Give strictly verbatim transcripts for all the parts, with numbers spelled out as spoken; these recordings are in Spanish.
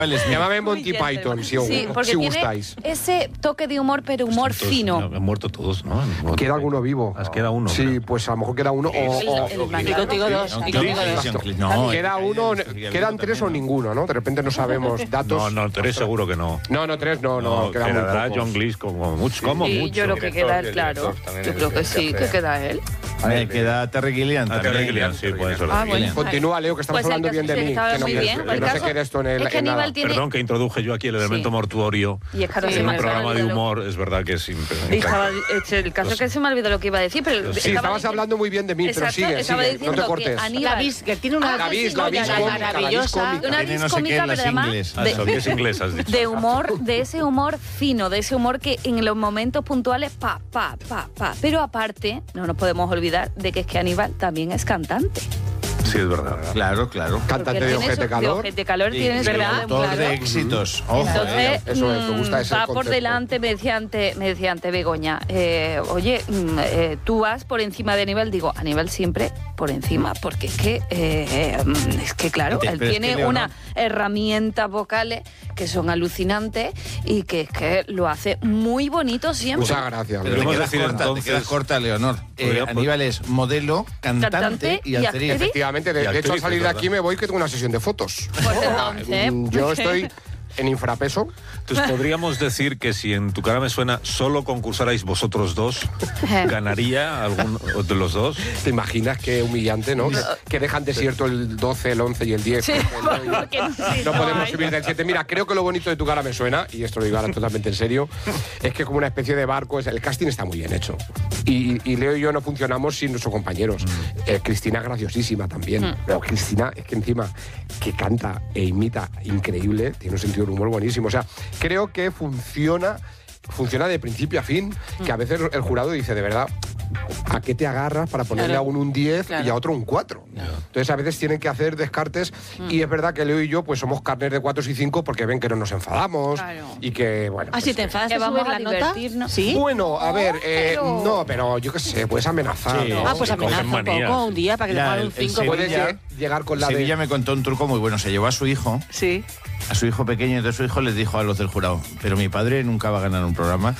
Llámame Monty Python, si, sí, os, porque si tiene gustáis. Ese toque de humor, pero humor Todos, fino. no, han muerto todos, ¿no? Queda alguno vivo. Has queda uno. Sí, creo. pues a lo mejor queda uno. O, o- El- el- el- Y contigo dos. Y contigo dos. No, queda uno, quedan tres o ninguno, ¿no? De repente no sabemos datos. No, no, tres seguro que no. No, no, tres no, no, No, queda muy quedará pocos. John Cleese como mucho. Como Sí, mucho. yo creo que queda él, claro. Yo creo que sí, que queda él. Me queda Terry Gilliam Ah, también. Terry Gilliam, sí, puede ser. Ah, bueno. Continúa, Leo, que estamos Pues el hablando bien caso de es que mí. estaba Que no, muy que- bien. que El no se caso quede esto en el. es que en nada. Aníbal tiene... Perdón que introduje yo aquí el elemento Sí. mortuorio. Y es que ahora En se me un ha programa de olvidado lo- humor, es verdad que es impresionante. Y estaba, es el caso es que se me olvidó lo que iba a decir, pero... Sí, estaba estabas diciendo- hablando muy bien de mí, pero Exacto, sigue, estaba sigue, no diciendo te cortes. que Aníbal... La vis, que tiene una La vis, la vis cosilla cómica, la vis maravillosa. cómica. Una Tiene vis no sé qué cómica, en las pero además ingles. Ah, eso, que es inglés, has dicho. de humor, de ese humor fino, de ese humor que en los momentos puntuales, pa, pa, pa, pa. Pero aparte, no nos podemos olvidar de que es que Aníbal también es cantante. Sí, es verdad. ¿verdad? Claro, claro. Cantante Porque de tiene Ojete su- Calor. De Ojete Calor Sí, tiene su ¿verdad? lado Autor claro. de éxitos. Ojo, Entonces, eh. Eso es, me gusta ese va por concepto. delante, me decía ante, me decía ante Begoña, eh, oye, mm, eh, tú vas por encima de Aníbal. Digo, Aníbal siempre por encima, porque es que, eh, mm, es que claro, Pero él es tiene que, Leo, unas ¿no? herramientas vocales que son alucinantes y que es que lo hace muy bonito siempre. Muchas gracias. Pero Leo. te Podríamos quedas decir corta, entonces- te quedas corta, Leonor. Eh, Podría- Aníbal es modelo, cantante, Cantante y y actriz. actriz. Efectivamente, de, Y de hecho, al actriz, salir es de verdad. aquí me voy que tengo una sesión de fotos. Pues entonces, Mm, Yo estoy en infrapeso. Entonces podríamos decir que si en Tu cara me suena solo concursarais vosotros dos, ¿ganaría alguno de los dos? ¿Te imaginas qué humillante, no? Que, que dejan desierto el doce, el once y el diez. Sí, El- el- porque sí, no no podemos hay. subir del siete. Mira, creo que lo bonito de Tu cara me suena, y esto lo digo ahora totalmente en serio, es que como una especie de barco, es- el casting está muy bien hecho. Y, y Leo y yo no funcionamos sin nuestros compañeros. Eh, Cristina es graciosísima también. Pero Cristina es que encima que canta e imita increíble, tiene un sentido del humor buenísimo. O sea, creo que funciona, funciona de principio a fin, que a veces el jurado dice, de verdad, ¿a qué te agarras para ponerle Claro. a uno un diez Claro. y a otro un cuatro? Entonces a veces tienen que hacer descartes y es verdad que Leo y yo pues somos carnes de cuatro y cinco porque ven que no nos enfadamos Claro. y que, bueno... Ah, pues, si te enfadas, que ¿te vamos subes a la nota? divertirnos. ¿Sí? Bueno, a ver, eh, pero- no, pero yo qué sé, puedes amenazar, Sí. ¿no? Ah, pues Cogen amenaza un manías. poco un día para que te Ya, pongan un el- el cinco. Puedes Sevilla- lle- llegar con la Sevilla de... me contó un truco muy bueno. Se llevó a su hijo, Sí. a su hijo pequeño, y entonces su hijo les dijo a los del jurado, pero mi padre nunca va a ganar un programa.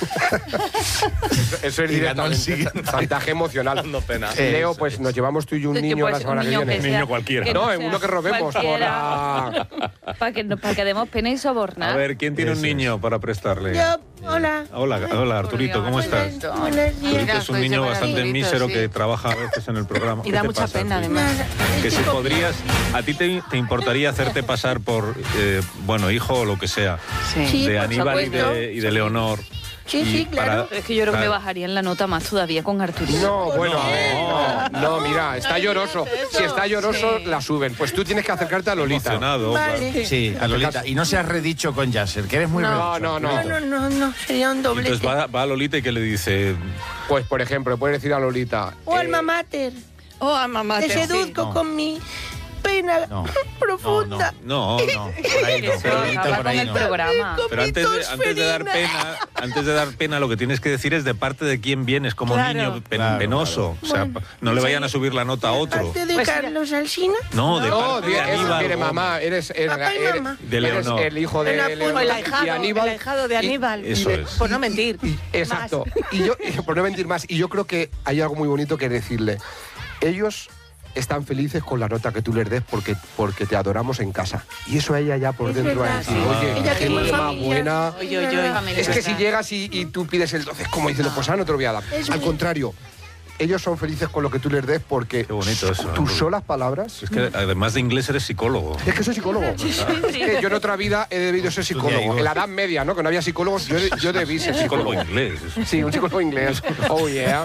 Eso es Y ganó el directamente siguiente. chantaje emocional. Dando pena. Leo, pues nos llevamos tú y un Que, niño pues, la semana un que niño viene. que Niño sea- cualquiera. que No, en sea uno que robemos por cualquiera, la... para que, no- para que demos pena y sobornar. A ver, ¿quién tiene un Eso es. niño para prestarle? Yo, hola. Hola, hola Arturito, ¿cómo estás? Buenos, buenos Arturito días. es un soy niño de bastante Arturito, mísero sí. que trabaja a veces en el programa. Y ¿Qué da te mucha pasa, pena, Arturito? además. Que si podrías, a ti te, te importaría hacerte pasar por, eh, bueno, hijo o lo que sea, Sí. Sí, de por Aníbal y supuesto. de, y de Leonor. Sí, Y sí, claro. Pero es que yo creo que me Claro. bajarían la nota más todavía con Arturito. No, bueno, a ver, No. no, no, mira, está lloroso. Si está lloroso, Sí. la suben. Pues tú tienes que acercarte a Lolita. Emocionado. Vale. Sí, a Lolita. Y no seas redicho con Yasser, que eres muy No, redicho. no, no. No, no, no, no, sería un Y doblete. entonces va, va a Lolita y que le dice, Pues, por ejemplo, puedes decir a Lolita... O eh, alma mater. Oh, a mamá. Te te- seduzco No. con mi pena No. profunda. no, No, por ahí no. Eso Lolita, acaba por con ahí el no. programa. Con pero mi antes de, antes de dar tosferina. pena, antes de dar pena, lo que tienes que decir es de parte de quién vienes, como Claro. niño pen- Claro, penoso. O sea, Bueno, no le vayan a subir la nota a otro. Parte de Pues mira. Carlos Alsina. No, de No, parte de es, Aníbal. mire, mamá, eres, eres, Papá y eres- mamá. De eres Leonor. el hijo de El Leonor O el y ahijado, Aníbal. el ahijado de Y- Aníbal. Eso Y de- es. Por no mentir. Exacto. Y yo, por no mentir más, y yo creo que hay algo muy bonito que decirle. Ellos están felices con la nota que tú les des porque, porque te adoramos en casa. Y eso a ella ya por Es dentro va a verdad, decir, sí. oye, Ella qué tiene madre más familia. buena. Oye, oye, oye. Es que si llegas y, y tú pides el doce, es como diciendo, pues ah, no te lo voy a dar. Es Al muy- contrario, ellos son felices con lo que tú les des porque Qué bonito eso, ¿eh? tus solas palabras... Es que además de inglés eres psicólogo. Es que soy psicólogo. Es que yo en otra vida he debido ser psicólogo. En la Edad Media, ¿no? Que no había psicólogos, yo, yo debí ser Psicólogo psicólogo. inglés. eso. Sí, un psicólogo inglés. Oh, yeah.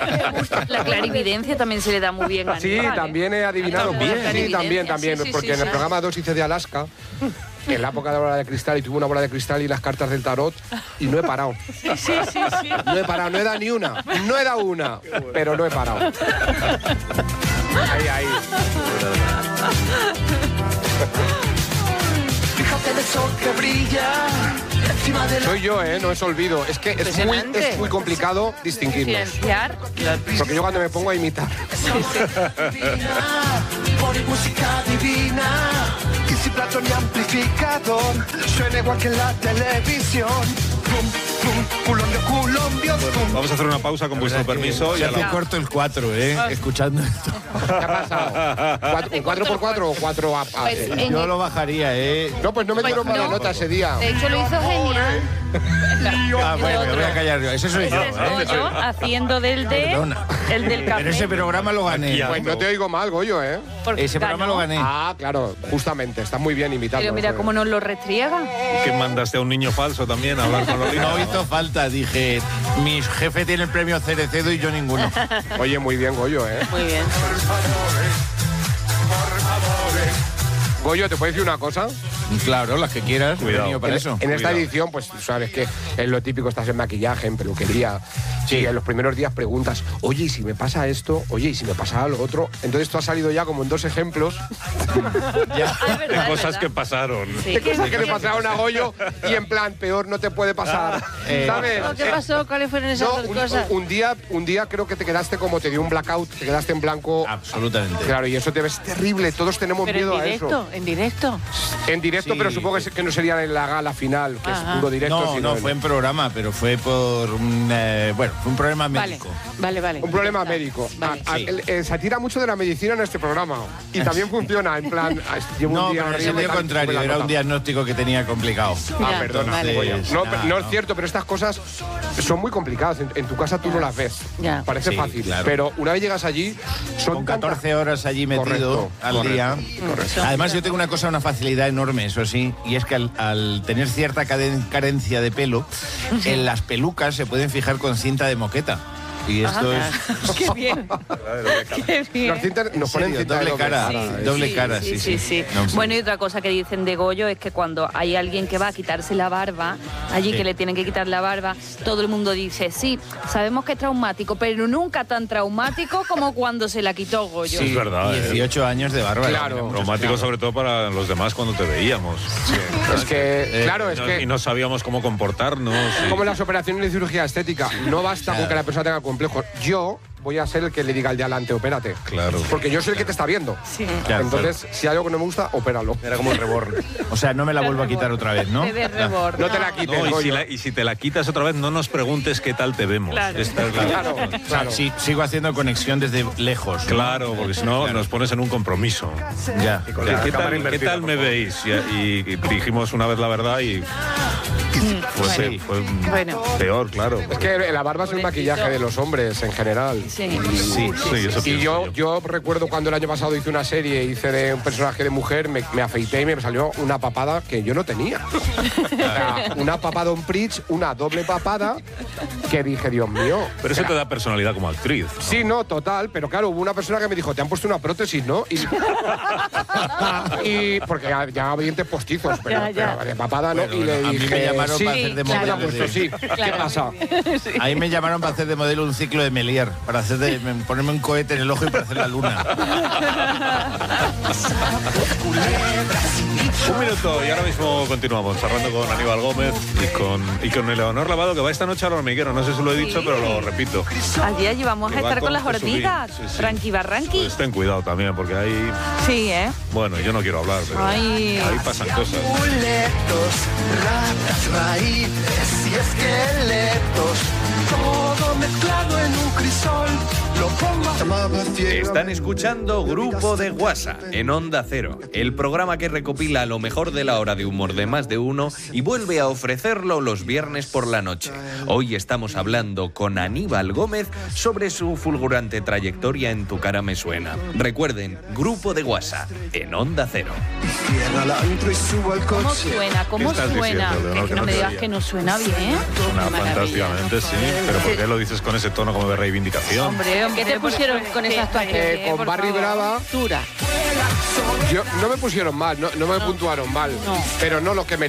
La clarividencia también se le da muy bien a Sí, Aníbal, ¿eh? también he adivinado. También. Sí, Clarividencia, también, también. sí, sí, porque sí, en el sí. programa dos hice de Alaska, en la época de la bola de cristal, y tuve una bola de cristal y las cartas del tarot, y no he parado. Sí, sí, sí, sí. No he parado, no he dado ni una. No he dado una, pero no he parado. Ahí, ahí. Fíjate del sol que brilla encima de la Soy yo, ¿eh? No es olvido. Es que es muy, Impresionante. es muy complicado distinguirnos. Diferenciar. Porque yo cuando me pongo a imitar... divina, pone música divina. Y sin plato ni amplificador, suena igual que en la televisión. Pum, pum, culombio, culombio, pum. Vamos a hacer una pausa con vuestro permiso. Se Y a hace la... corto el cuatro, ¿eh? Escuchando esto. ¿Qué ha pasado? ¿Cuatro, un cuatro por cuatro o cuatro a, a- Pues, eh? en Yo el- lo bajaría, ¿eh? No, pues no me Pues dieron mala no. nota ese día. De hecho, lo hizo genial. Ah, bueno, me voy a callar yo. Ese soy yo, Ese es ¿eh? Goyo haciendo del de... Perdona. El del café. Pero ese programa lo gané. Aquí, Pues no te oigo mal, Goyo, ¿eh? porque Ese programa ganó. lo gané. Ah, claro, justamente, está muy bien imitado. Pero mira cómo nos lo restriega. ¿Y que mandaste a un niño falso también a hablar con Lolita? No hizo falta, dije, mi jefe tiene el premio Cerecedo y yo ninguno. Oye, muy bien, Goyo, ¿eh? Muy bien. Goyo, ¿te puedo decir una cosa? Claro, las que quieras, he Cuidado. venido para en, eso. en esta Cuidado. edición, pues sabes que es lo típico, estás en maquillaje, en peluquería. Sí. Y en los primeros días preguntas, oye, ¿y si me pasa esto? Oye, ¿y si me pasa lo otro? Entonces tú has salido ya como en dos ejemplos Ya. Ah, es De verdad, es cosas verdad. que pasaron. Sí. de cosas que le pasaron a Goyo y en plan, peor no te puede pasar. Eh, ¿Sabes? ¿Qué Eh, pasó? ¿Cuáles fueron esas No, dos un, cosas? un día, un día creo que te quedaste como te dio un blackout, te quedaste en blanco. Absolutamente. Claro, y eso te ves terrible, todos tenemos Pero miedo en a directo, eso. en directo. En directo, Sí. pero supongo que se- que no sería en la gala final, que Ajá. es puro directo. No, sino no, en- fue en programa, pero fue por un, eh, bueno, fue un problema Vale, médico. vale, vale. Un problema médico. Vale. A- a- Sí. el- eh, se tira mucho de la medicina en este programa. Y también funciona, en plan, ah, llevo No, un día pero en el horrible, sentido tal, contrario, sube la era un nota. diagnóstico que tenía complicado. Ah, Ya, perdona. vale. Goyo. Pues, No, nada, no es no. cierto, pero estas cosas son muy complicadas. En, en tu casa tú no las ves. Ya. Parece Sí, fácil. claro. Pero una vez llegas allí, son Con tantas- catorce horas allí metido Correcto, al correcto, día. correcto. Además, yo tengo una cosa, una facilidad enorme, eso sí, y es que al, al tener cierta caden- carencia de pelo, en las pelucas se pueden fijar con cinta de moqueta. Y esto es Qué bien. Qué bien. Los cintas- nos En ponen serio, cinta doble de cara. cara, Sí, es- doble cara, sí, sí. sí. No, sí. Bueno, y otra cosa que dicen de Goyo es que cuando hay alguien que va a quitarse la barba, allí Sí. que le tienen que quitar la barba, todo el mundo dice, sí, sabemos que es traumático, pero nunca tan traumático como cuando se la quitó Goyo. Sí. Es verdad, ¿eh? dieciocho años de barba. Claro. Traumático sobre todo para los demás cuando te veíamos. Es que, claro, es No- que... Y no sabíamos cómo comportarnos. y- Como en las operaciones de cirugía estética, no basta con Claro. que la persona tenga complejos. Yo voy a ser el que le diga al de adelante, opérate. Claro. Porque yo soy el que te está viendo. Sí. Claro, Entonces, si hay algo que no me gusta, opéralo. Era como el reborn. O sea, no me la vuelvo a quitar otra vez, ¿no? Te de rebord. No te la quites, No, y, si Goyo. la- y si te la quitas otra vez, no nos preguntes qué tal te vemos. Claro. Esta es la- Claro, O sea, claro. sí, sigo haciendo conexión desde lejos. ¿no? Claro, porque si no nos pones en un compromiso. Ya. ¿Qué, qué tal, qué tal me veis? Y, y- y dijimos una vez la verdad y fue, Sí. pe- fue Bueno. peor, claro. Es que la barba es el maquillaje de los hombres en general. Sí. Sí. Sí, eso Y pienso yo, yo recuerdo cuando el año pasado hice una serie, hice de un personaje de mujer, me, me afeité y me salió una papada que yo no tenía. O sea, una papada on bridge, una doble papada, que dije, Dios mío. Pero eso te da personalidad como actriz. ¿no? Sí, no, total, pero claro, hubo una persona que me dijo, te han puesto una prótesis, ¿no? Y, y- porque ya, ya había dientes postizos, pero, Ya, ya. pero de papada no. Bueno, y le bueno, a mí me dije, llamaron sí, para hacer de sí, me la han modelo puesto, de- sí. ¿Qué pasa? Ahí me llamaron para hacer de modelo un ciclo de Melier, para hacer de, ponerme un cohete en el ojo y para hacer la luna. Un minuto y ahora mismo continuamos charlando con Aníbal Gómez y con, y con Eleonor Lavado, que va esta noche al hormiguero. No sé si lo he dicho, Sí. pero lo repito. Allí allí vamos a Que va estar con las Jesulín. hormigas. Sí, sí. Tranqui barranqui. Pues ten cuidado también, porque ahí, Sí, ¿eh? bueno, yo no quiero hablar, pero Ay. ahí pasan cosas. Amuletos, ratas, raíces y esqueletos, todo mezclado en un crisol, lo pongo a Están escuchando Grupo de WhatsApp en Onda Cero, el programa que recopila lo mejor de la hora de humor de más de uno y vuelve a ofrecerlo los viernes por la noche. Hoy estamos hablando con Aníbal Gómez sobre su fulgurante trayectoria en Tu cara me suena. Recuerden, Grupo de WhatsApp en Onda Cero. Cierra la antro y subo al ¿Cómo coche. suena? ¿Cómo ¿Qué estás suena? diciendo, Leonor, Es que que no no me te digas oía? que no suena bien. Suena Maravilla. fantásticamente, sí. Pero ¿por qué lo dices con ese tono como de reivindicación? Hombre, hombre, ¿Qué te pusieron por- con esa actuación? Eh, con por Barry favor. Brava, Dura. yo, no me pusieron mal, no, no me puntuaron mal. No. Pero no, lo que me